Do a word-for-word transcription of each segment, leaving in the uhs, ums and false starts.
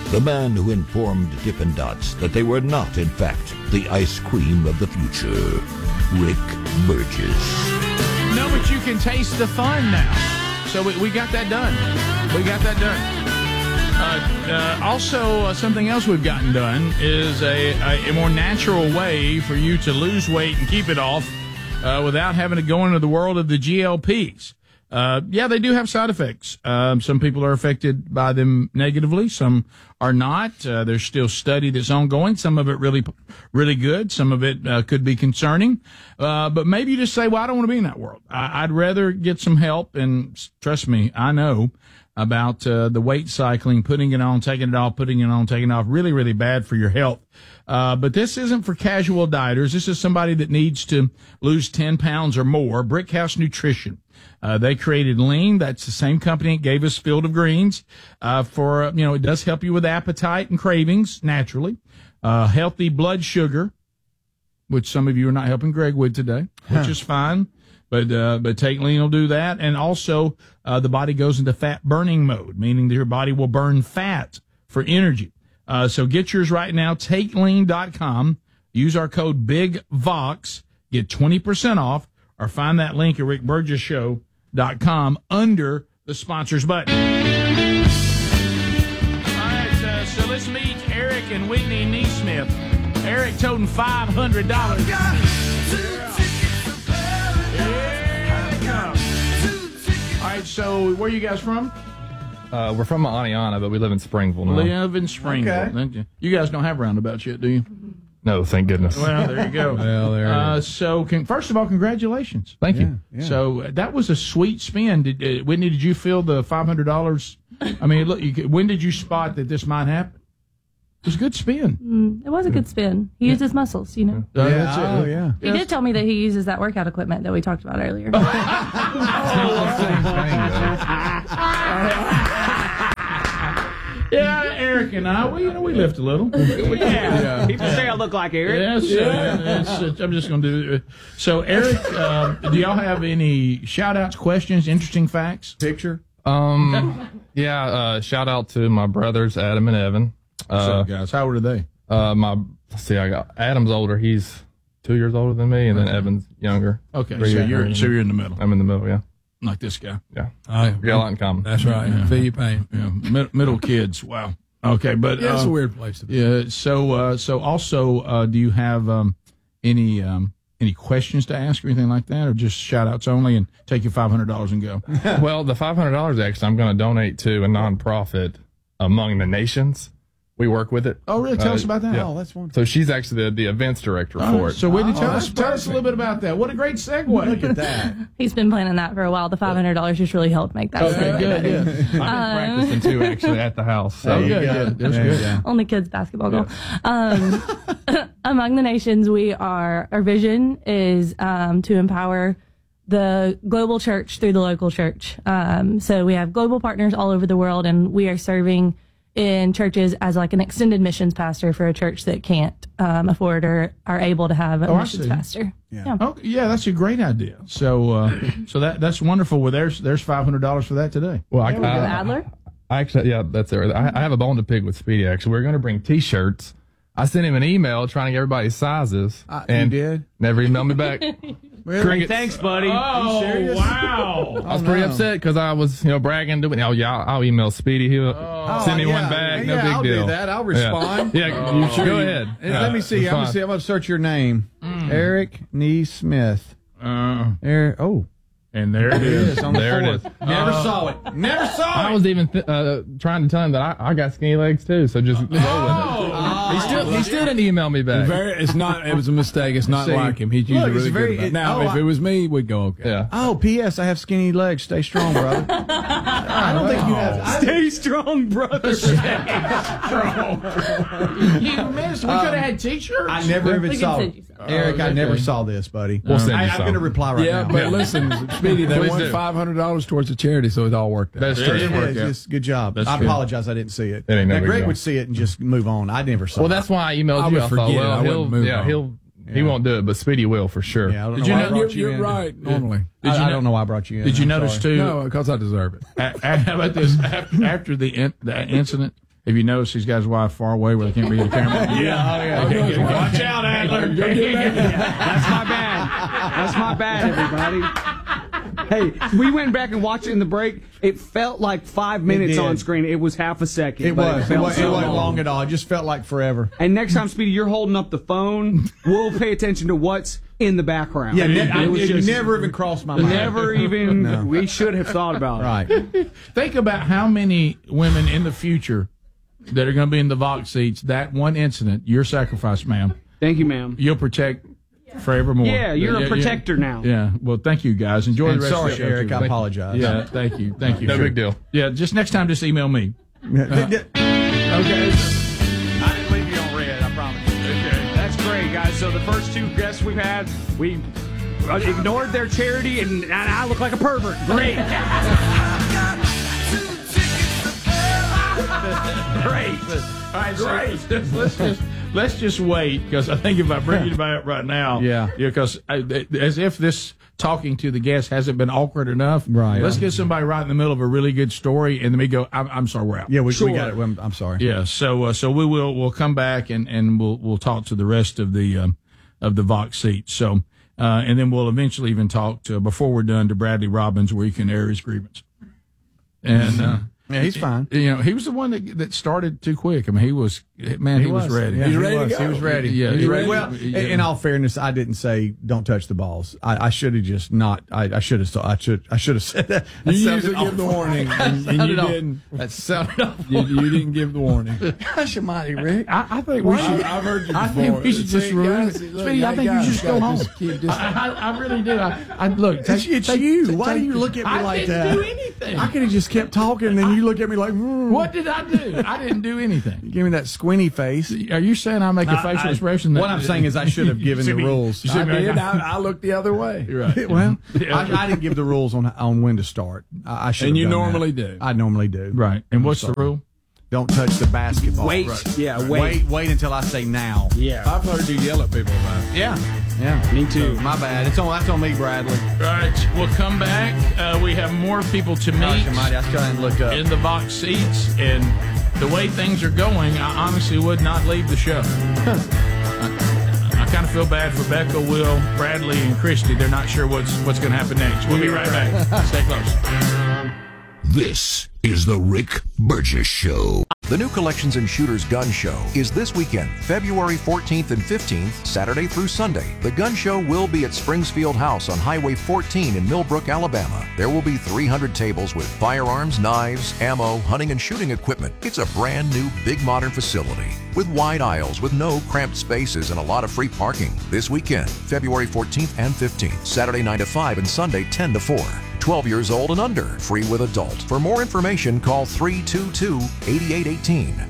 the man who informed Dippin' Dots that they were not, in fact, the ice cream of the future, Rick Burgess. No, but you can taste the fun now. So we, we got that done. We got that done. Uh, uh, also, uh, something else we've gotten done is a, a, a more natural way for you to lose weight and keep it off uh, without having to go into the world of the G L Ps. Uh, yeah, they do have side effects. Um, some people are affected by them negatively. Some are not. Uh, there's still study that's ongoing. Some of it really, really good. Some of it uh, could be concerning. Uh, but maybe you just say, well, I don't want to be in that world. I- I'd rather get some help. And trust me, I know about uh, the weight cycling, putting it on, taking it off, putting it on, taking it off. Really, really bad for your health. Uh, but this isn't for casual dieters. This is somebody that needs to lose ten pounds or more. Brickhouse Nutrition. Uh, they created Lean. That's the same company that gave us Field of Greens. Uh, for, uh, you know, it does help you with appetite and cravings, naturally. Uh, healthy blood sugar, which some of you are not helping Greg with today, which huh. is fine. But, uh, but Take Lean will do that. And also, uh, the body goes into fat burning mode, meaning that your body will burn fat for energy. Uh, so get yours right now. Take lean dot com. Use our code BIGVOX. Get twenty percent off, or find that link at rick burgess show dot com under the sponsors button. All right, uh, so let's meet Eric and Whitney Neesmith. Eric toting five hundred dollars. All right, so where are you guys from? Uh, we're from Aniana, but we live in Springville now. Live in Springville. Okay. You guys don't have roundabouts yet, do you? No, thank goodness. Well, there you go. Well, there uh, it is. So, can, first of all, congratulations. Thank Yeah, you. yeah. So uh, that was a sweet spin. Did, uh, Whitney, did you feel the five hundred dollars? I mean, look, you, could- when did you spot that this might happen? It was a good spin. Mm, it was a good spin. He used his muscles, you know. Uh, Yeah, that's it. oh, yeah. He did tell me that he uses that workout equipment that we talked about earlier. Yeah, Eric and I, we, you know, we lift a little. We, Yeah. People say I look like Eric. Yes, yeah. uh, I'm just going to do it. So, Eric, uh, do y'all have any shout-outs, questions, interesting facts? Picture? Um, yeah, uh, shout out to my brothers, Adam and Evan. What's Uh, up, guys? How old are they? uh, my, let's see, I got, Adam's older. He's two years older than me, and then Evan's younger. Okay, Three so years you're, younger so than me. you're in the middle, I'm in the middle, yeah. like this guy. Yeah. Oh, We got a lot in common. That's right. Yeah. Feel your pain. Yeah, mid- middle kids. Wow. Okay, but Yeah, it's uh, a weird place to be. yeah. So, uh, so also, uh, do you have um, any um, any questions to ask or anything like that, or just shout outs only and take your five hundred dollars and go? Well, the five hundred dollars actually I'm going to donate to a nonprofit Among the Nations. We work with it. Oh, really? Tell Uh, us about that. yeah. Oh, that's wonderful. So she's actually the, the events director All for right, it. So, Whitney, Oh, tell us that's tell us a little bit about that. What a great segue. Look at that. He's been planning that for a while. The five hundred dollars just really helped make that. Okay, segue good. better. Yeah. I've been practicing too, actually, at the house. So. Oh, good, good. That's good. Yeah. Only kids basketball goal. Um, Among the Nations, we are, our vision is um, to empower the global church through the local church. Um, so we have global partners all over the world, and we are serving in churches as like an extended missions pastor for a church that can't um, afford or are able to have a Oh, I missions see. pastor. Yeah. Oh, yeah, that's a great idea. So, uh, so that that's wonderful. Well, there's there's five hundred dollars for that today. Well, I, With I, Adler? I actually, yeah, that's it. I, I have a bone to pick with Speedy, actually. We're going to bring T-shirts. I sent him an email trying to get everybody's sizes. Uh, you and did? Never emailed me back. Really? Crickets. Thanks, buddy. Oh, serious? wow. I was pretty no. upset because I was, you know, bragging. Doing, oh, yeah, I'll, I'll email Speedy. He'll Oh, send me yeah. one back. Yeah, No big I'll deal. do that. I'll respond. Yeah, yeah you sure go ahead. And Yeah, let me see. it's I'm gonna fine. see. I'm gonna search your name. Eric Nee Smith. Uh, Eric. Oh, and there it there it is. is on the There it fourth. is. Never saw it. Never saw I it. was even th- uh, trying to tell him that I, I got skinny legs too, so just roll with it. He still he still didn't email me back. Very, it's not. It was a mistake. It's not See, like him. He's usually look, it's really very- good about it. it- Now, oh, if I- it was me, we'd go okay. Yeah. Oh, P S. I have skinny legs. Stay strong, brother. I don't think you have. I, Stay strong, brother. You missed. We could have had T-shirts. I never even We can saw send it. you some. Eric, I okay. never saw this, buddy. We'll send you I, I'm some. going to reply right Yeah, now. but listen, Speedy, they Please won do. five hundred dollars towards the charity, so it all worked out. That's It true. did Yeah, work it's out. just good job. That's I true. apologize. I didn't see it. It ain't no now, big Greg deal. would see it and just move on. I never saw Well, it. that's why I emailed I you. would I thought, forget. well, I he'll, wouldn't move yeah, on. he'll, he won't do it, but Speedy will for sure. Yeah, I don't Did know you why I know- brought You're, you you're in. right, normally. I, Did you I know- don't know why I brought you in. Did you I'm notice sorry. too? No, because I deserve it. a- a- how about this? After, after the in, the incident, If you notice, he's got his wife far away where they can't read the camera. Yeah, oh, yeah. Okay, okay. Watch out, Adler. That's my bad. That's my bad, everybody. Hey, we went back and watched it in the break. It felt like five minutes on screen. It was half a second. It but was. It, It, was, so it wasn't long. long at all. It just felt like forever. And next time, Speedy, you're holding up the phone, we'll pay attention to what's in the background. Yeah, ne- it, I, was it just never even crossed my mind. never even. No. We should have thought about it. Right. Think about how many women in the future that are going to be in the Vox seats. That one incident, your sacrifice, ma'am. Thank you, ma'am. You'll protect forevermore. Yeah, you're a Yeah, protector yeah. now. Yeah. Well, thank you, guys. Enjoy And the rest sorry, of the show. Eric, too. I Thank- apologize. Yeah, thank you. Thank you. No Sure. big deal. Yeah, just next time, just email me. Yeah. Okay. I didn't leave you on red, I promise. Okay. That's great, guys. So the first two guests we've had, we ignored their charity, and, and I look like a pervert. Great. Great. All right, great. So let's just let's just wait, because I think if I bring you back right now, Yeah. because I, as if this talking to the guest hasn't been awkward enough, Right. Let's get somebody right in the middle of a really good story, and then we go. I'm, I'm sorry, we're out. Yeah, we, Sure. we got it. I'm, I'm sorry. Yeah. So uh, so we will we'll come back and, and we'll we'll talk to the rest of the um, of the Vox seats. So uh, and then we'll eventually even talk to, before we're done, to Bradley Robbins, where he can air his grievance. And uh, Yeah, he's fine. you know, he was the one that that started too quick. I mean, he was man, he, was, ready. Yeah, He's he ready was. to go. He was ready. Yeah, He was he- ready. Well, yeah. in in all fairness, I didn't say don't touch the balls. I, I should have just not. I, I should have. I should. I should have said that. That You sounded usually give the awful. warning, and, and you Sounded awful. didn't. That sounded awful. You, you didn't give the warning. Gosh, almighty, Rick. I, I think we should. I've heard you I before. think we should just See, ruin guys, it. look, Speedy, I hey, think guys, you just go guys, home. just keep- just- I, I, I really do. I, I look. It's, Take, it's take, you. take- Why do take- you look at me I like didn't that? do anything. I could have just kept talking, and then you look at me like, mm. What did I do? I didn't do anything. Give me that squinty face. Are you saying I make a I- facial I- expression? That, what I'm saying is I should have given See the me- rules. you see I me- did. I, I looked the other way. You're right. Well, Yeah. I, I didn't give the rules on on when to start. I, I should. And have you done normally that. do. I normally do. Right. And what's the rule? Don't touch the basketball. Wait. Right. Yeah, Right. wait. wait. Wait until I say now. Yeah. I've heard you yell at people about it. Yeah. Yeah. Me too. So, my bad. It's on. That's on me, Bradley. All right. We'll come back. Uh, we have more people to meet Gosh, almighty, I still hadn't looked up. in the Vox seats, and the way things are going, I honestly would not leave the show. I, I kind of feel bad for Becca, Will, Bradley, and Christy. They're not sure what's what's going to happen next. We'll be right back. Stay close. This is the Rick Burgess Show. The new Collections and Shooters Gun Show is this weekend, February fourteenth and fifteenth, Saturday through Sunday. The gun show will be at Springsfield House on Highway fourteen in Millbrook, Alabama. There will be three hundred tables with firearms, knives, ammo, hunting and shooting equipment. It's a brand new, big modern facility with wide aisles with no cramped spaces and a lot of free parking. This weekend, February fourteenth and fifteenth, Saturday nine to five and Sunday ten to four. twelve years old and under, free with adult. For more information, call three two two, eight eight one eight.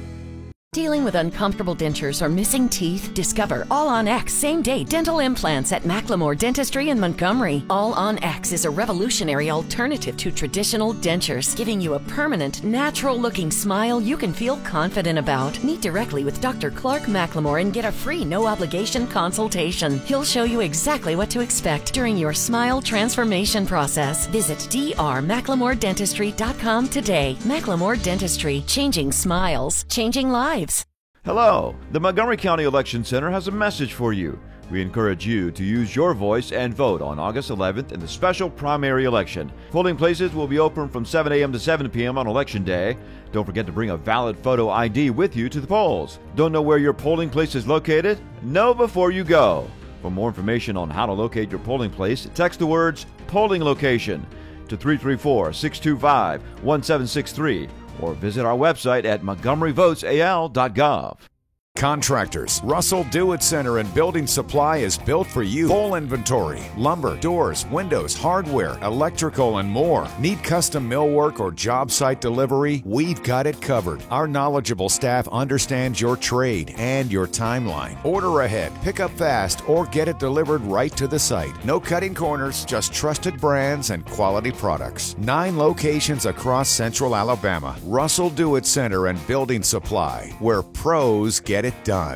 Dealing with uncomfortable dentures or missing teeth? Discover All on X same-day dental implants at Macklemore Dentistry in Montgomery. All on X is a revolutionary alternative to traditional dentures, giving you a permanent, natural-looking smile you can feel confident about. Meet directly with Doctor Clark Macklemore and get a free, no-obligation consultation. He'll show you exactly what to expect during your smile transformation process. Visit d r macklemore dentistry dot com today. Macklemore Dentistry, changing smiles, changing lives. Hello, the Montgomery County Election Center has a message for you. We encourage you to use your voice and vote on August eleventh in the special primary election. Polling places will be open from seven a.m. to seven p.m. on Election Day. Don't forget to bring a valid photo I D with you to the polls. Don't know where your polling place is located? Know before you go. For more information on how to locate your polling place, text the words polling location to three three four, six two five, one seven six three or visit our website at montgomery votes a l dot gov. Contractors, Russell Do-It Center and Building Supply is built for you. Full inventory, lumber, doors, windows, hardware, electrical, and more. Need custom millwork or job site delivery? We've got it covered. Our knowledgeable staff understands your trade and your timeline. Order ahead, pick up fast, or get it delivered right to the site. No cutting corners, just trusted brands and quality products. Nine locations across Central Alabama. Russell Do-It Center and Building Supply, where pros get it done.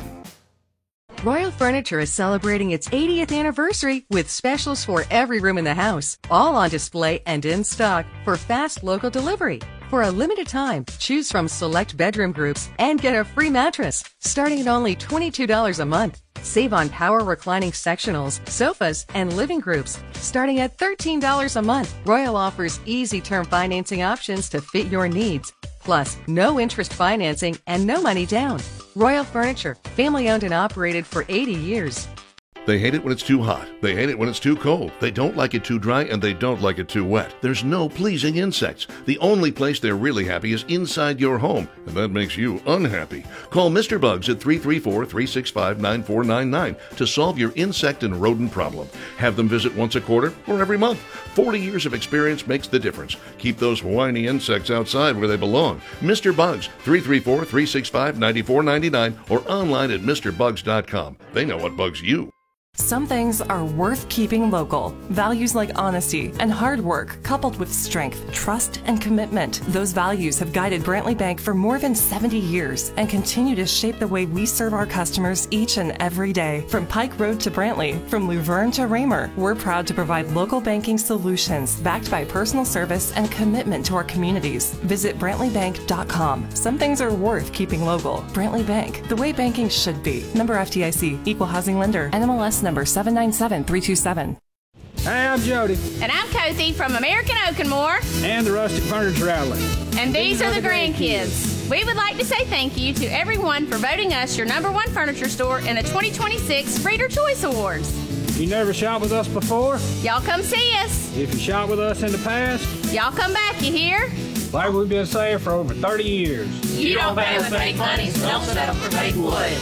Royal Furniture is celebrating its eightieth anniversary with specials for every room in the house, all on display and in stock for fast local delivery. For a limited time, choose from select bedroom groups and get a free mattress starting at only twenty-two dollars a month. Save on power reclining sectionals, sofas, and living groups starting at thirteen dollars a month. Royal offers easy term financing options to fit your needs. Plus, no interest financing and no money down. Royal Furniture, family owned and operated for eighty years. They hate it when it's too hot. They hate it when it's too cold. They don't like it too dry, and they don't like it too wet. There's no pleasing insects. The only place they're really happy is inside your home, and that makes you unhappy. Call Mister Bugs at three three four, three six five, nine four nine nine to solve your insect and rodent problem. Have them visit once a quarter or every month. forty years of experience makes the difference. Keep those whiny insects outside where they belong. Mister Bugs, three three four, three six five, nine four nine nine or online at mister bugs dot com. They know what bugs you. Some things are worth keeping local. Values like honesty and hard work, coupled with strength, trust, and commitment. Those values have guided Brantley Bank for more than seventy years and continue to shape the way we serve our customers each and every day. From Pike Road to Brantley, from Luverne to Raymer, we're proud to provide local banking solutions backed by personal service and commitment to our communities. Visit brantley bank dot com. Some things are worth keeping local. Brantley Bank, the way banking should be. Member F D I C, Equal Housing Lender, N M L S number seven nine seven three two seven. Hey, I'm Jody. And I'm Cozy from American Oak and More. And the Rustic Furniture Outlet. And these are the grandkids. We would like to say thank you to everyone for voting us your number one furniture store in the twenty twenty-six Reader Choice Awards. You never shopped with us before? Y'all come see us. If you shopped with us in the past? Y'all come back, you hear? Like we've been saying for over thirty years. You don't pay with fake money, so don't settle for fake wood.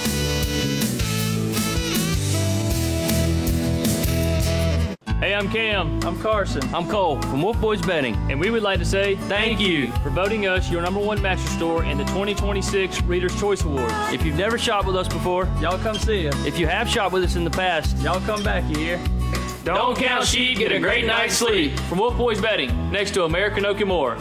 Hey, I'm Cam. I'm Carson. I'm Cole from Wolf Boys Betting, and we would like to say thank you for voting us your number one mattress store in the twenty twenty-six Reader's Choice Awards. If you've never shopped with us before, y'all come see us. If you have shopped with us in the past, y'all come back, you hear? Don't, Don't count sheep, get a great night's sleep. From Wolf Boys Betting, next to American Oak and More.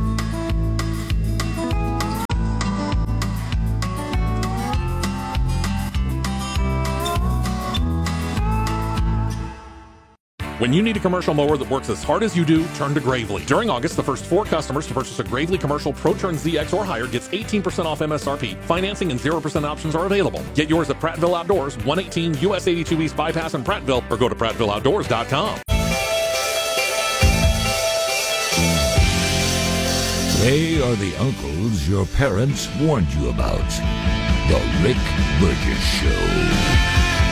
When you need a commercial mower that works as hard as you do, turn to Gravely. During August, the first four customers to purchase a Gravely Commercial ProTurn Z X or higher gets eighteen percent off M S R P. Financing and zero percent options are available. Get yours at Prattville Outdoors, one eighteen U S eighty-two East Bypass in Prattville, or go to prattville outdoors dot com. They are the uncles your parents warned you about. The Rick Burgess Show.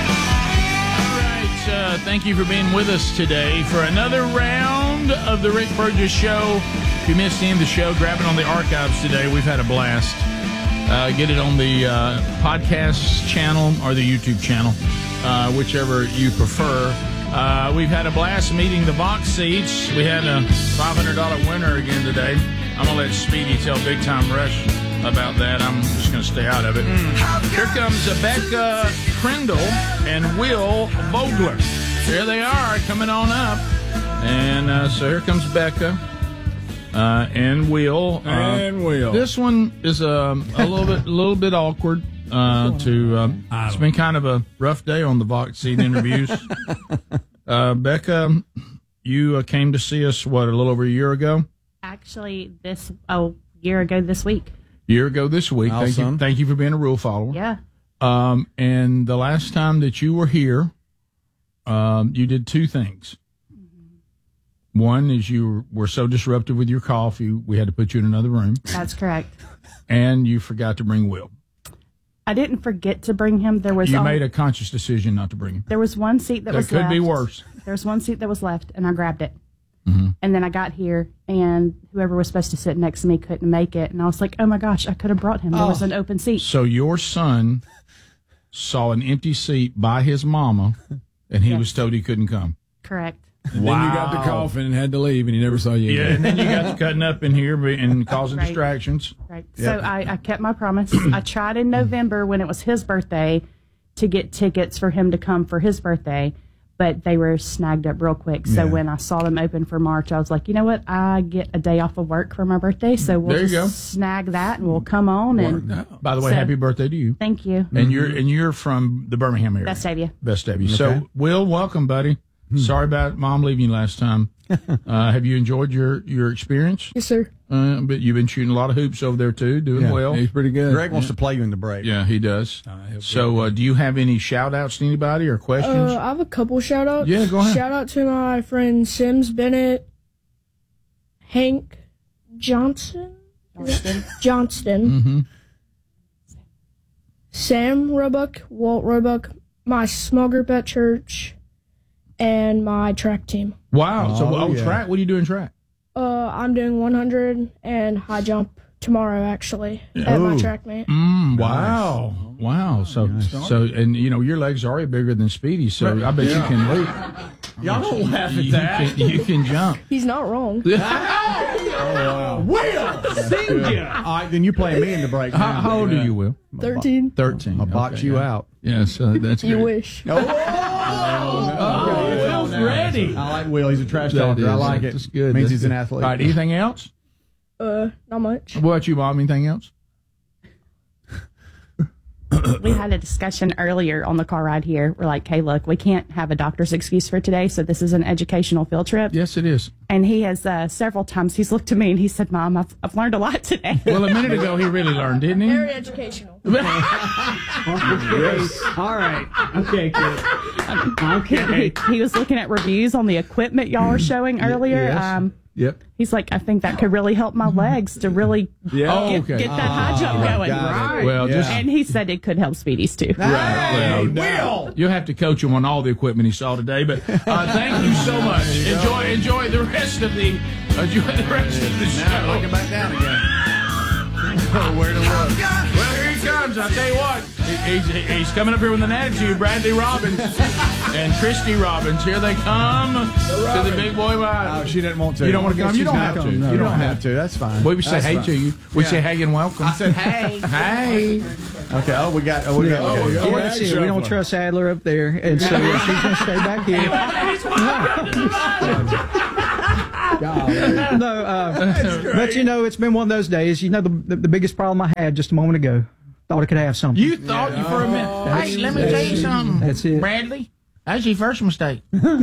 Uh, thank you for being with us today for another round of the Rick Burgess Show. If you missed any of the show, grab it on the archives today. We've had a blast. Uh, get it on the uh, podcast channel or the YouTube channel, uh, whichever you prefer. Uh, we've had a blast meeting the box seats. We had a five hundred dollars winner again today. I'm going to let Speedy tell Big Time Rush about that. I'm just going to stay out of it. Mm. Here comes Becca Crandall and Will Vogler. Here they are coming on up. And uh, so here comes Becca uh, and Will. Uh, and Will. This one is um, a little bit a little bit awkward. Uh, to um, It's been kind of a rough day on the Vox Seat interviews. uh, Becca, you uh, came to see us, what, a little over a year ago? Actually, this a year ago this week. Year ago this week. Awesome. Thank you. Thank you for being a rule follower. Yeah. Um, and the last time that you were here, um, you did two things. Mm-hmm. One is you were so disruptive with your cough, you, we had to put you in another room. That's correct. And you forgot to bring Will. I didn't forget to bring him. There was you all, made a conscious decision not to bring him. There was one seat that There was could left. be worse. There was one seat that was left, and I grabbed it. Mm-hmm. And then I got here, and whoever was supposed to sit next to me couldn't make it. And I was like, oh, my gosh, I could have brought him. There Oh. was an open seat. So your son saw an empty seat by his mama, and he Yes. was told he couldn't come. Correct. And then you got the coughing and had to leave, and he never saw you Yeah, again. and then you got to cutting up in here and causing Right. distractions. Right. Yep. So I, I kept my promise. I tried in November when it was his birthday to get tickets for him to come for his birthday, but they were snagged up real quick. So Yeah. when I saw them open for March, I was like, you know what? I get a day off of work for my birthday, so we'll There you just go. snag that and we'll come on. And By the way, So- happy birthday to you. Thank you. And you're and you're from the Birmingham area. Vestavia. Vestavia. Okay. So, Will, welcome, buddy. Sorry about Mom leaving you last time. uh, have you enjoyed your, your experience? Yes, sir. Uh, but you've been shooting a lot of hoops over there too, doing Yeah, well. He's pretty good. Greg wants to play you in the break. Yeah, he does. So, uh, do you have any shout outs to anybody or questions? Uh, I have a couple shout outs. Yeah, go ahead. Shout out to my friend Sims Bennett, Hank Johnson, Johnston, Johnston Mm-hmm. Sam Roebuck, Walt Roebuck, my small group at church, and my track team. Wow. so, Oh, oh, yeah. track. What are you doing track? Uh, I'm doing one hundred and high jump tomorrow, actually, at my Ooh. track meet. Mm, wow. Wow. So, so, and you know, your legs are already bigger than Speedy, so I bet you can leap. Y'all don't laugh at You that. can, you can jump. He's not wrong. Oh, wow. Will! Sing All right, then you play me in the break. How, now. how old are you, Will? thirteen. thirteen. I'll box Okay, you yeah. out. Yes, uh, that's You great. wish. Oh, Will's ready. I like Will. He's a trash That talker. I is- like it. That's good. Means That's he's an good. athlete. All right, anything else? Uh, not much. What about you, Mom? Anything else? We had a discussion earlier on the car ride here. We're like, hey, look, we can't have a doctor's excuse for today, so this is an educational field trip. Yes, it is. And he has uh, several times, he's looked at me and he said, Mom, I've, I've learned a lot today. Well, a minute ago, he really learned, didn't he? Very educational. All right. Okay, kid. he, he was looking at reviews on the equipment y'all were showing earlier. Yes. Um, Yep. he's like, I think that could really help my legs to really Yeah. Oh, get, okay. get that high jump going. Right. Well, just And he said it could help Speedy's too. Right. Well, Will! You'll have to coach him on all the equipment he saw today. But uh, thank you so much. Enjoy, enjoy the rest of the, enjoy the rest of the show. Now, look it back down again. Where to look? Well, here he comes. I'll tell you what. He- He's, he's coming up here with an attitude. Bradley Robbins and Christy Robbins. Here they come to the big boy ride. Oh, she didn't want to. You don't want to come? She's You don't not have to. coming. No, You don't have to. That's fine. We would say That's hey fine. to you. We Yeah. say hey and welcome. I said hey. Hey. Okay. Oh, we got. Oh, we got. Oh, okay. yeah, Oh, that's it. We don't trust Adler up there, and so she's going to stay back here. no, uh, but you know, it's been one of those days. You know, the, the, the biggest problem I had just a moment ago. Thought I could have something. You thought you for a minute. Hey, let me tell you something. That's it. Bradley, that's your first mistake.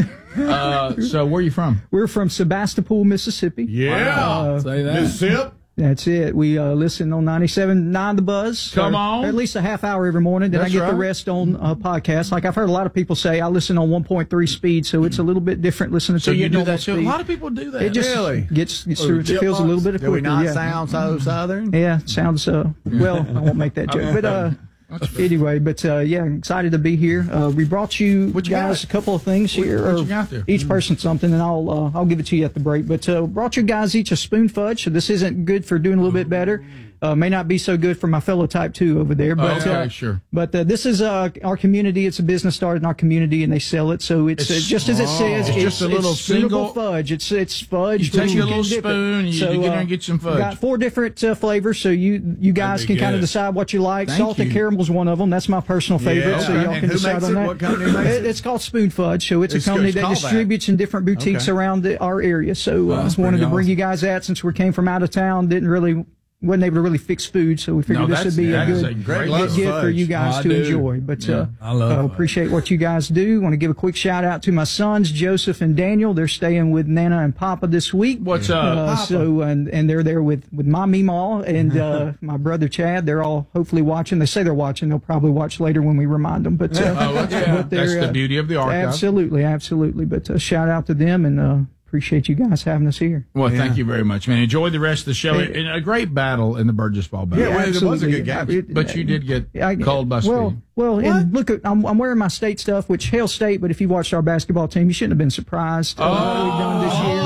uh, so where are you from? We're from Sebastopol, Mississippi. Yeah. Uh, Say that. Mississippi. That's it. We uh, listen on ninety-seven point nine The Buzz. Come or on. At least a half hour every morning. Then That's I get the right. rest on uh, podcast. Like I've heard a lot of people say, I listen on one point three speed, so it's a little bit different listening So to you your do normal that too? A speed. lot of people do that. It just Really? gets, gets Oh, through, it feels a little bit Do we quicker. not yeah. sound so southern? Yeah, sounds uh well, I won't make that joke. But uh anyway, but uh yeah, excited to be here. Uh we brought you, What you guys got? a couple of things here. What or you got there? Each person something, and I'll uh, I'll give it to you at the break. But uh brought you guys each a spoon fudge, so this isn't good for doing a little bit better. Uh, may not be so good for my fellow type two over there, but Okay, uh, sure. But uh, this is uh, our community. It's a business started in our community, and they sell it. So it's, It's- uh, just as it says. It's just a little it's tunable single- fudge. It's it's fudge. You take but your can little dip it. spoon, you- you get there and get some we fudge. Got four different uh, flavors, so you you guys That'd can be kind of good. decide what you like. Thank Salted you. caramel's one of them. That's my personal favorite. Yeah, So okay. y'all And can who decide makes on it? that. What company makes It- it? It's called Spoon Fudge. So it's, It's- a company it's that called that. distributes in different boutiques Okay. around the, our area. So uh, Wow, that's wanted pretty to bring awesome. you guys that since we came from out of town. Didn't really. Wasn't able to really fix food, so we figured No, this that's- would be a that is good a great good loves gift for fudge. you guys Oh, I to do. enjoy. But Yeah, uh, I love uh, fudge. appreciate what you guys do. Want to give a quick shout out to my sons, Joseph and Daniel. They're staying with Nana and Papa this week. What's up? Uh, Papa. so and and they're there with with my Meemaw and uh, my brother Chad. They're all hopefully watching. They say they're watching. They'll probably watch later when we remind them. But, uh, Oh, that's, yeah. but they're, That's the uh, beauty of the archive. Absolutely, absolutely. But uh, shout out to them and uh, appreciate you guys having us here. Well, Yeah. thank you very much, man. Enjoy the rest of the show. Hey. And a great battle in the Burgess Ball battle. Yeah, well, it was a Absolutely. good game. It- But you did get I- called by well, Speedy. well, and look, at, I'm, I'm wearing my state stuff, which Hale State. But if you watched our basketball team, you shouldn't have been surprised. Uh, what we've done this year.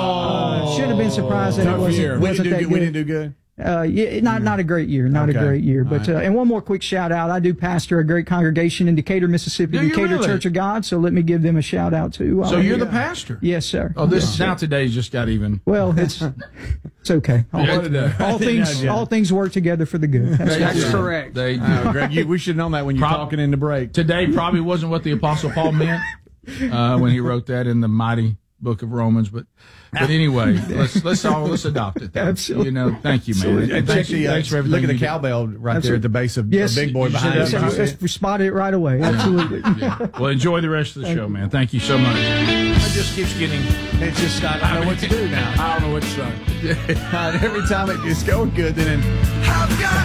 Uh, shouldn't have been surprised that it Tough wasn't, year. We wasn't didn't, do that good. we good. didn't do good. Uh, yeah, not not a great year, not Okay. a great year. All But right. uh, and one more quick shout out. I do pastor a great congregation in Decatur, Mississippi, Do you Decatur really? Church of God. So let me give them a shout out too. So Uh, you're the yeah. pastor? Yes, sir. Oh, this Yes, now sir. today's just got even. Well, it's it's okay. All, Yeah, today. all things all things work together for the good. That's They what do. I say. correct. They do. Oh, Greg, you, we should have known that when you're Prob- talking in the break. Today probably wasn't what the Apostle Paul meant uh, when he wrote that in the mighty book of Romans, but but anyway, let's let's all let's adopt it. Though. Absolutely. You know, thank you, man. Absolutely. And Check thanks, the, uh, thanks for everything. look at the you do. cowbell right there Absolutely. at the base of Yes, of Big Boy you behind should us. have- Yes, we spotted it right away. Absolutely. Yeah. Well, enjoy the rest of the show, man. Thank you so much. mine just keeps getting. It's just I don't know what to do now. I don't know what to say. Every time it gets going good, then it, I've got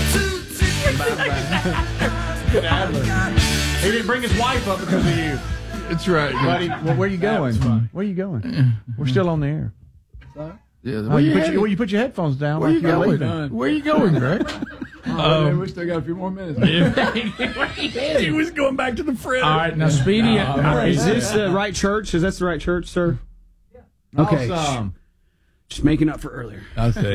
Good Adler. He didn't bring his wife up because of you. That's right, buddy. Well, where you going? Where you going? We're still on the air. Yeah, Oh, you, put your, well, you put your headphones down. Where like you you're going? leaving. Where you going, Greg? Oh, Um, we still got a few more minutes. He was going back to the fridge. All right, now Speedy. Uh, uh, is this the right church? Is that the right church, sir? Yeah. Okay. Awesome. Just making up for earlier. I'll say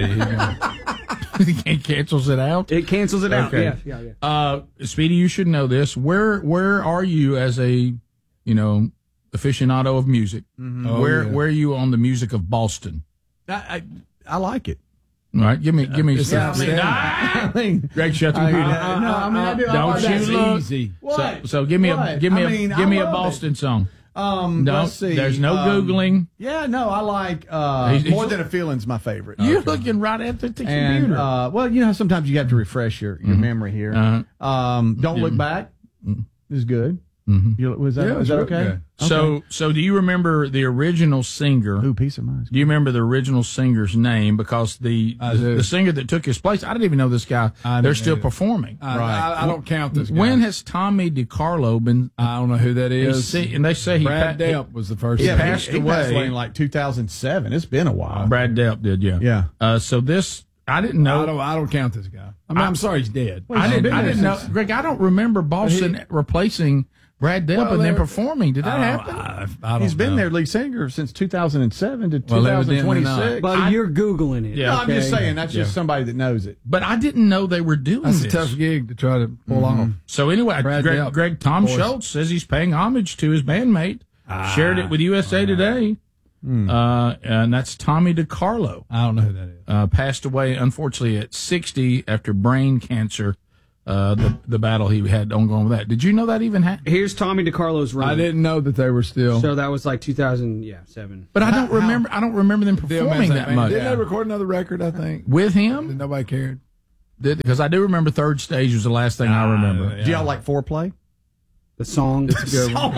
it cancels it out. It cancels it out. Okay. Yeah, yeah, yeah. Uh, Speedy, you should know this. Where where are you as a you know aficionado of music? Mm-hmm. Oh, where yeah. where are you on the music of Boston? I, I, I like it. All right, give me give me. It's some. not bad. Ah! I mean, Greg, shut the I, computer. I, no, I mean, I do. I Don't like you that. look? easy. What? So, so give me a What? give me I a mean, give I me a love it. Boston song. Um, No, let's see. there's no um, Googling. Yeah, no, I like uh, He's- he's- More Than a Feeling's my favorite. You're looking right at the, the And computer. uh, well, you know, sometimes you have to refresh your, your Mhm. memory here. Uh-huh. Um, Don't Look Mhm. Back is good. Mhm. You, was that Yeah, was it's that real okay? good. So so do you remember the original singer? Ooh, peace of mind. Do you remember the original singer's name? Because the I the, do. the singer that took his place, I didn't even know this guy. I They're didn't still either. performing. I, Right. I, I don't count this guy. When has Tommy DiCarlo been? I don't know who that he's is. see- and they say he Brad pa- Delp was the first. he Yeah, guy. passed he, he passed away. away in like two thousand seven. It's been a while. Brad Delp did, yeah. Yeah. Uh, so this, I didn't know. I don't. I don't count this guy. I mean, I, am sorry he's dead. I didn't. I didn't know, Greg. I don't remember Boston replacing Brad Delp Well, and then they're- performing. Did that I don't- happen? I, I don't He's been know. their lead singer since two thousand seven to Well, two thousand evidently twenty-six. But I- you're Googling it. Yeah. No, I'm just okay? saying that's just Yeah. somebody that knows it. But I didn't know they were doing That's a this. tough gig to try to pull off. So anyway, Brad Greg, Delp, Greg Tom boys. Schultz says he's paying homage to his bandmate. Shared it with U S A Today. Uh, and that's Tommy DiCarlo. I don't know who that is. Uh, passed away, unfortunately, at sixty after brain cancer. Uh, the the battle he had ongoing with that. Did you know that even happened? Here's Tommy DiCarlo's run. I didn't know that they were still. So that was like two thousand, yeah, seven. But I don't remember. I don't remember them Still performing man, that man. much Didn't they record another record? I think with him. nobody cared. Because I do remember Third Stage was the last thing I remember. yeah. Do y'all like Foreplay? The song. It's a good one.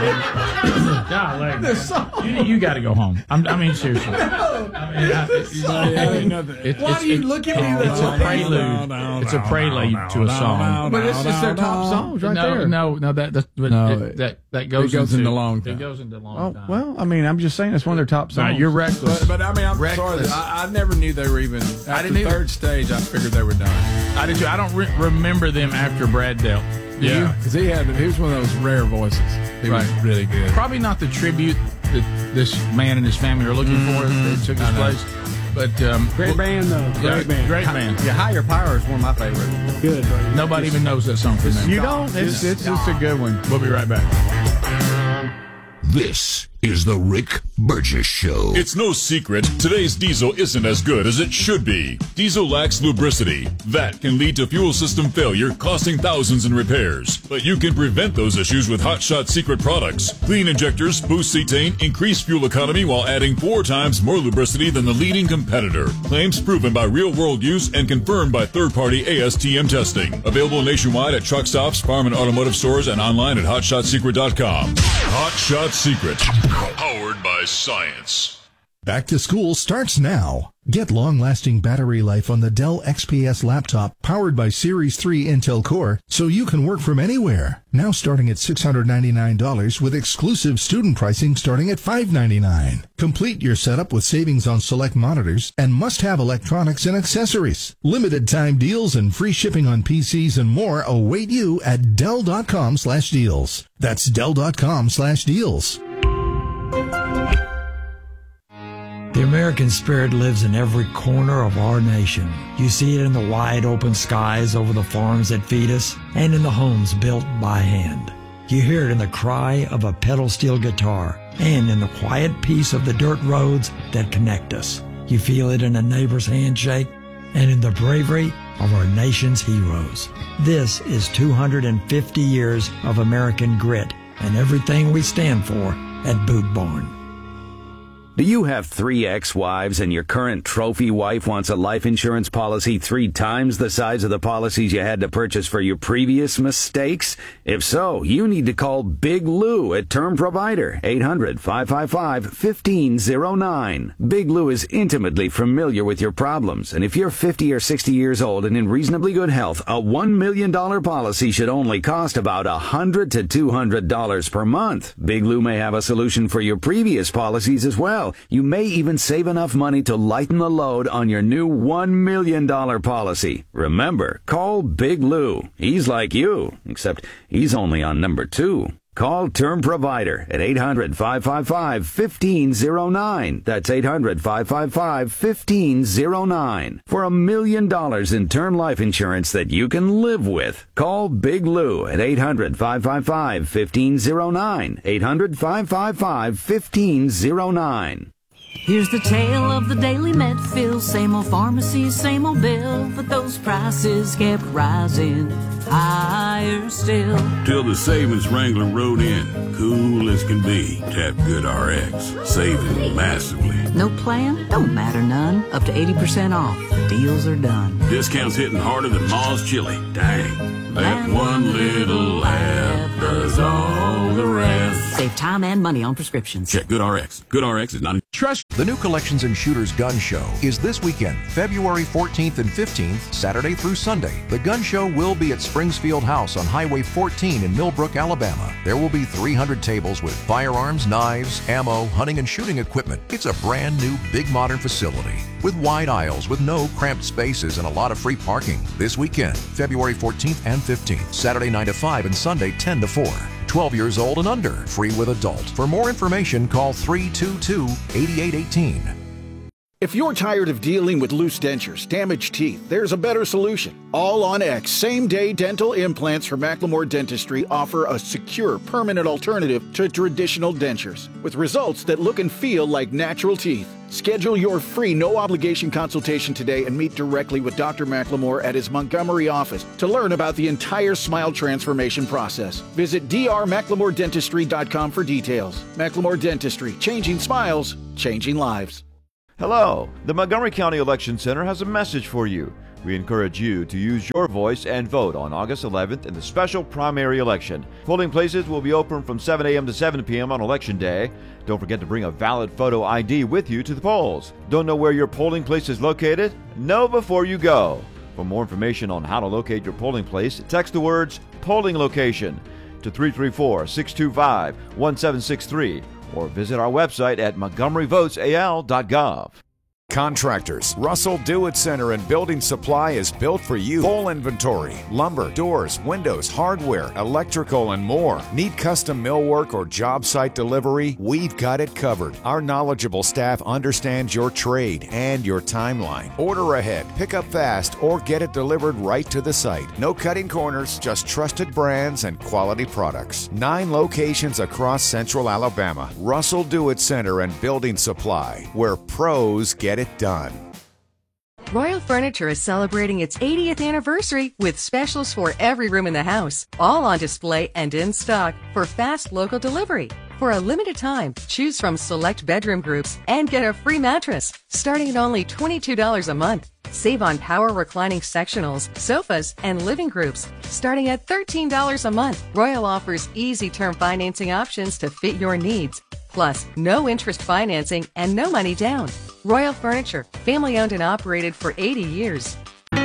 Golly, The song. you, you got to go home. I'm, I mean, seriously. I mean, I, it's, I didn't know that. it's, Why it's, do you it's- look at me oh, that It's a way? prelude. No, no, It's a no, prelude no, to a no, song. no, But it's just their no, top no. songs right no, there. no, no. That that but No, it, that that goes. it goes into, into long time. It goes into long Oh, time. well, I mean, I'm just saying it's one of their top All songs. right, you're reckless. But, but I mean, I'm Reckless. sorry. I, I never knew they were even. After I didn't either. third stage, I figured they were done. I did too. I don't re- remember them after Brad Delp. Do you? because he had he was one of those rare voices. He was Right. really good. Probably not the tribute that this man and his family are looking for that took his I know. place. But um, Great band, though. yeah, Great band. Great man. Yeah, Higher Power is one of my favorites. Good, buddy. Nobody even knows that song from them. You don't? It's, it's just a good one. We'll be right back. This is the Rick Burgess Show. It's no secret today's diesel isn't as good as it should be. Diesel lacks lubricity. That can lead to fuel system failure, costing thousands in repairs. But you can prevent those issues with Hot Shot Secret products. Clean injectors, boost cetane, increase fuel economy while adding four times more lubricity than the leading competitor. Claims proven by real-world use and confirmed by third-party A S T M testing. Available nationwide at truck stops, farm and automotive stores, and online at hot shot secret dot com. Hot Shot Secret. Powered by science. Back to school starts now. Get long-lasting battery life on the Dell X P S laptop powered by Series three Intel Core so you can work from anywhere. Now starting at six hundred ninety-nine dollars with exclusive student pricing starting at five hundred ninety-nine dollars. Complete your setup with savings on select monitors and must-have electronics and accessories. Limited time deals and free shipping on P Cs and more await you at Dell.com slash deals. That's Dell.com slash deals. The American spirit lives in every corner of our nation. You see it in the wide open skies over the farms that feed us and in the homes built by hand. You hear it in the cry of a pedal steel guitar and in the quiet peace of the dirt roads that connect us. You feel it in a neighbor's handshake and in the bravery of our nation's heroes. This is two hundred fifty years of American grit and everything we stand for at Boot Barn. Do you have three ex-wives and your current trophy wife wants a life insurance policy three times the size of the policies you had to purchase for your previous mistakes? If so, you need to call Big Lou at Term Provider, eight hundred, five five five, one five zero nine. Big Lou is intimately familiar with your problems, and if you're fifty or sixty years old and in reasonably good health, a one million dollars policy should only cost about one hundred to two hundred dollars per month. Big Lou may have a solution for your previous policies as well. You may even save enough money to lighten the load on your new one million dollars policy. Remember, call Big Lou. He's like you, except he's only on number two. Call Term Provider at eight hundred, five five five, one five zero nine. That's eight hundred, five five five, one five zero nine. For a million dollars in term life insurance that you can live with. Call Big Lou at eight hundred, five five five, one five zero nine. eight hundred, five five five, one five zero nine. Here's the tale of the daily Medfield. Same old pharmacy, same old bill, but those prices kept rising higher still. Till the savings wrangler rode in, cool as can be. Tap Good R X, saving massively. No plan? Don't matter none. Up to eighty percent off. The deals are done. Discounts hitting harder than Ma's chili. Dang. That one little app does all the rest. Save time and money on prescriptions. Check Good R X. Good R X is not... Trust. The new Collections and Shooters Gun Show is this weekend, February fourteenth and fifteenth, Saturday through Sunday. The gun show will be at Springsfield House on Highway fourteen in Millbrook, Alabama. There will be three hundred tables with firearms, knives, ammo, hunting and shooting equipment. It's a brand new, big modern facility with wide aisles with no cramped spaces and a lot of free parking. This weekend, February fourteenth and fifteenth, Saturday nine to five and Sunday ten to four. twelve years old and under, free with adult. For more information, call three two two, eight eight one eight. If you're tired of dealing with loose dentures, damaged teeth, there's a better solution. All on X same-day dental implants from Macklemore Dentistry offer a secure, permanent alternative to traditional dentures with results that look and feel like natural teeth. Schedule your free no-obligation consultation today and meet directly with Doctor Macklemore at his Montgomery office to learn about the entire smile transformation process. Visit d r macklemore dentistry dot com for details. Macklemore Dentistry, changing smiles, changing lives. Hello, the Montgomery County Election Center has a message for you. We encourage you to use your voice and vote on August eleventh in the special primary election. Polling places will be open from seven a m to seven p m on Election Day. Don't forget to bring a valid photo I D with you to the polls. Don't know where your polling place is located? Know before you go. For more information on how to locate your polling place, text the words polling location to three three four, six two five, one seven six three or visit our website at montgomery votes a l dot gov. Contractors, Russell Dewitt Center and Building Supply is built for you. Full inventory, lumber, doors, windows, hardware, electrical, and more. Need custom millwork or job site delivery? We've got it covered. Our knowledgeable staff understands your trade and your timeline. Order ahead, pick up fast, or get it delivered right to the site. No cutting corners, just trusted brands and quality products. Nine locations across central Alabama. Russell Dewitt Center and Building Supply, where pros get it done. Royal Furniture is celebrating its eightieth anniversary with specials for every room in the house, all on display and in stock for fast local delivery. For a limited time, choose from select bedroom groups and get a free mattress, starting at only twenty-two dollars a month. Save on power reclining sectionals, sofas, and living groups, starting at thirteen dollars a month. Royal offers easy term financing options to fit your needs. Plus, no interest financing and no money down. Royal Furniture, family owned and operated for eighty years.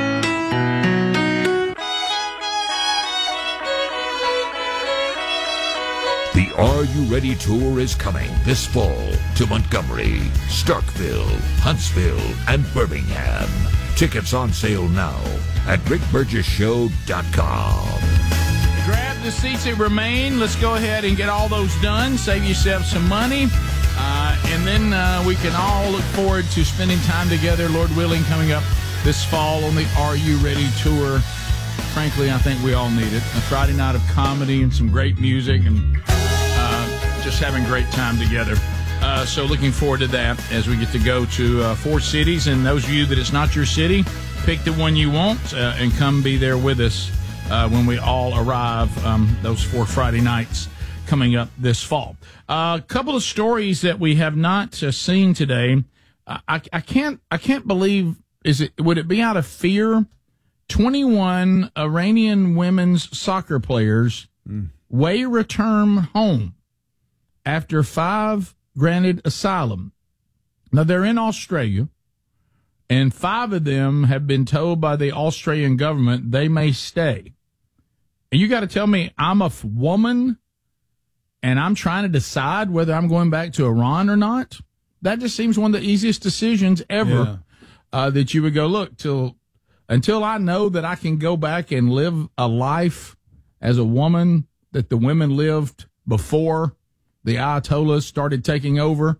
The Are You Ready tour is coming this fall to Montgomery, Starkville, Huntsville, and Birmingham. Tickets on sale now at rick burgess show dot com. Grab the seats that remain. Let's go ahead and get all those done. Save yourself some money. Uh, and then uh, we can all look forward to spending time together, Lord willing, coming up this fall on the Are You Ready tour. Frankly, I think we all need it. A Friday night of comedy and some great music and uh, just having a great time together. Uh, so looking forward to that as we get to go to uh, four cities. And those of you that it's not your city, pick the one you want uh, and come be there with us uh, when we all arrive um, those four Friday nights. coming up this fall. A uh, couple of stories that we have not uh, seen today. I, I can't I can't believe, is it would it be out of fear? twenty-one Iranian women's soccer players mm. way return home after five granted asylum. Now, they're in Australia, and five of them have been told by the Australian government they may stay. And you got to tell me, I'm a f- woman, and I'm trying to decide whether I'm going back to Iran or not? That just seems one of the easiest decisions ever, yeah. uh, that you would go, look, till until I know that I can go back and live a life as a woman that the women lived before the Ayatollahs started taking over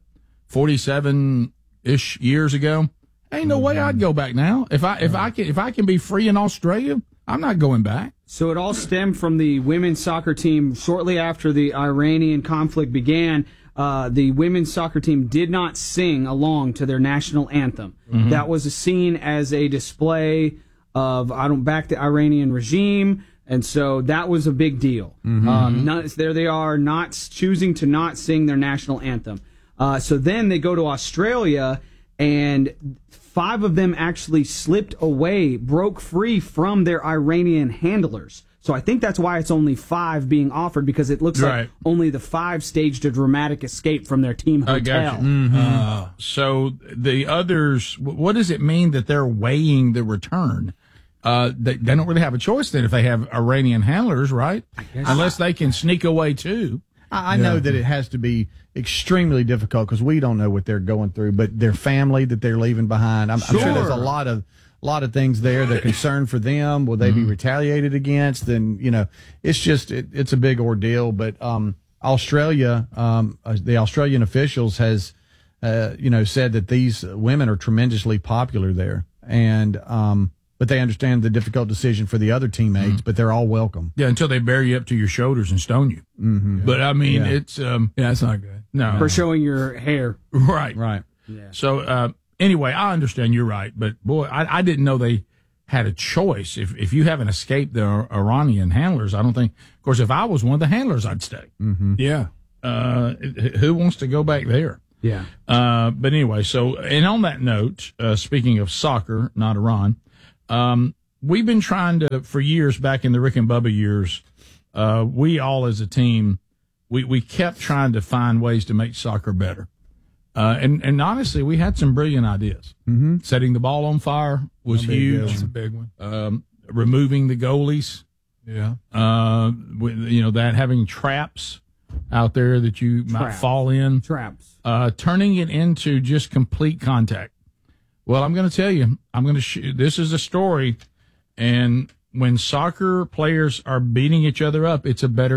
forty-seven-ish years ago. Ain't no mm-hmm. way I'd go back now. If I if I can if I can be free in Australia, I'm not going back. So it all stemmed from the women's soccer team shortly after the Iranian conflict began. Uh, the women's soccer team did not sing along to their national anthem. Mm-hmm. That was seen as a display of I don't back the Iranian regime, and so that was a big deal. Mm-hmm. Um, not, there they are, not choosing to not sing their national anthem. Uh, so then they go to Australia, and five of them actually slipped away, broke free from their Iranian handlers. So I think that's why it's only five being offered, because it looks right. like only the five staged a dramatic escape from their team hotel. I got you. Mm-hmm. Uh, so the others, what does it mean that they're weighing the return? Uh, they, they don't really have a choice then if they have Iranian handlers, right? Unless they can sneak away too. I, I yeah. know that it has to be extremely difficult because we don't know what they're going through, but their family that they're leaving behind, I'm, sure. I'm sure there's a lot of A lot of things there. They're concerned for them. Will they mm-hmm. be retaliated against? And, you know, it's just, it, it's a big ordeal. But um, Australia, um, uh, the Australian officials has, uh, you know, said that these women are tremendously popular there. And, um, but they understand the difficult decision for the other teammates, mm-hmm. but they're all welcome. Yeah, until they bury you up to your shoulders and stone you. Mm-hmm. Yeah. But, I mean, yeah. it's, um, yeah, it's not good. No. For showing your hair. Right. Right. Yeah. So, uh, Anyway, I understand you're right, but boy, I, I didn't know they had a choice. If if you haven't escaped the Iranian handlers, I don't think. Of course, if I was one of the handlers, I'd stay. Mm-hmm. Yeah. Uh, who wants to go back there? Yeah. Uh, but anyway, so and on that note, uh, speaking of soccer, not Iran, um, we've been trying to for years back in the Rick and Bubba years. Uh, we all as a team, we we kept trying to find ways to make soccer better. Uh, and, and honestly, we had some brilliant ideas. Mm-hmm. Setting the ball on fire was huge. That's a big one. Um, removing the goalies. Yeah. Uh, with, you know, that having traps out there that you Trap. might fall in. Traps. Uh, turning it into just complete contact. Well, I'm going to tell you, I'm going to, sh- this is a story. And when soccer players are beating each other up, it's a better